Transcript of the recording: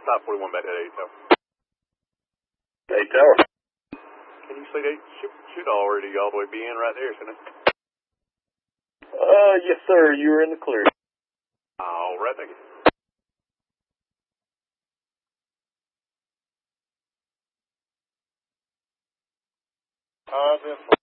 541 back to 8 tower. 8 tower. Can you see they should already all the way be in right there, shouldn't it? Yes, sir. You're in the clear. All right, thank you. This